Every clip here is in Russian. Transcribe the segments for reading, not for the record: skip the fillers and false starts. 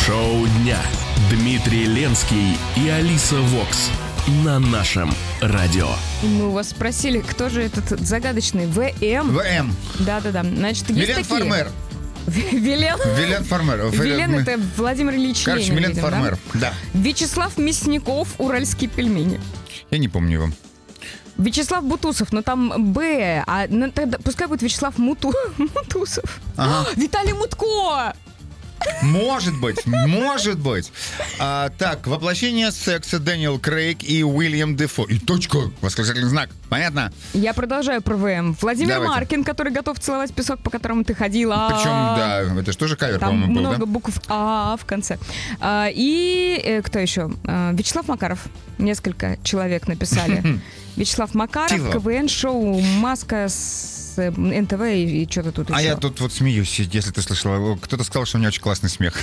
Шоу дня. Дмитрий Ленский и Алиса Вокс на нашем радио. Мы у вас спросили, кто же этот загадочный ВМ? ВМ. Да-да-да. Значит, есть Милен такие. Фармер. Вилен Фармер. Вилен это Владимир Ильич Короче, Ленин, Милен видимо, Фармер. Да? Вячеслав Мясников, уральские пельмени. Я не помню его. Вячеслав Бутусов, но там Б, тогда пускай будет Вячеслав Мутусов. Ага. Виталий Мутко! Может быть. Так, воплощение секса Дэниел Крейг и Уильям Дефо. И точка, восклицательный знак. Понятно? Я продолжаю про ВМ. Владимир Давайте. Маркин, который готов целовать песок, по которому ты ходила. Причем, да, это же тоже кавер, Там по-моему, был, много да? букв А в конце. Кто еще? Вячеслав Макаров. Несколько человек написали. Вячеслав Макаров, Тихо. КВН-шоу «Маска» с НТВ и что-то тут еще. А я тут вот смеюсь, если ты слышала. Кто-то сказал, что у меня очень классный смех.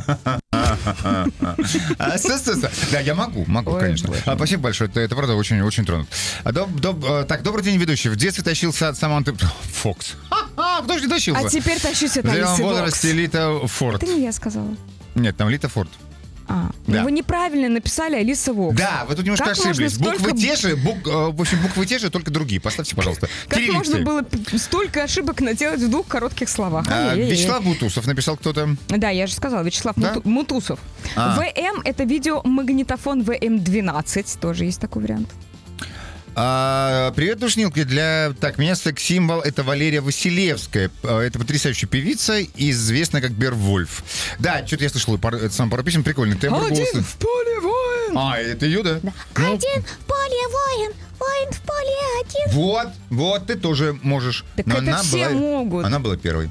Да, я могу, Ой, конечно. боже. Спасибо большое, это правда очень тронут. Так, добрый день, ведущий. В детстве тащился от Саманты Фокс. Кто же не тащился? А теперь тащусь от В зрелом Алисы Вокс. возрасте Лита Форд. Это не я сказала. Нет, там Лита Форд. Да. Вы неправильно написали Алиса Вокс. Да, вы тут немножко Как можно ошиблись. Буквы столько- те же, в общем, буквы те же, только другие. Поставьте, пожалуйста. Как можно Кириллицей. было столько ошибок наделать в двух коротких словах? Ай-яй-яй. Вячеслав Бутусов написал кто-то. Да, я же сказала, Вячеслав Да? Мутусов. ВМ — это видеомагнитофон ВМ-12, тоже есть такой вариант. Привет, душнилки. Меня секс-символ — это Валерия Василевская. Это потрясающая певица, известная как Бервольф. Да, что-то я слышал пару песен, прикольный тембр голоса. Один в поле воин. Это ее, да? Один в поле воин, воин в поле один. Вот, ты тоже можешь. Так Но это она все была- могут. Она была первой.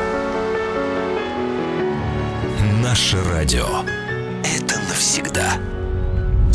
Наше радио. Это навсегда.